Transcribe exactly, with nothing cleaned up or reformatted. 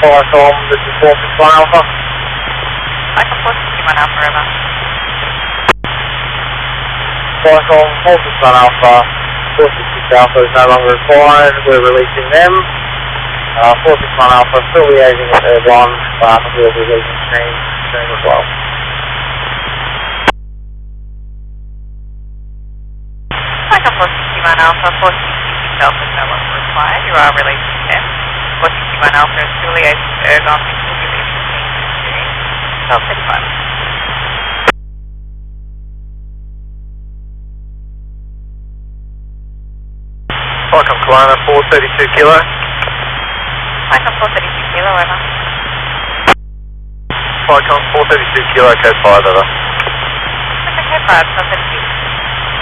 Falcon, this is four six one Alpha. Falcon four six one Alpha, over. Falcon four six one Alpha, four six six Alpha is no longer required, we're releasing them. Uh, four six one Alpha still liaising with Air one, but we'll be releasing soon, soon as well. Falcon four six one Alpha, four six six Alpha is no longer required, you are releasing them. four six one Alpha is still liaising with Air one, which will be releasing soon. twelve thirty-five. Falcon Kalana four thirty-two Kilo. Falcon four thirty-two Kilo, over. Falcon four thirty-two Kilo, code five, over. Falcon code five, twelve thirty-two.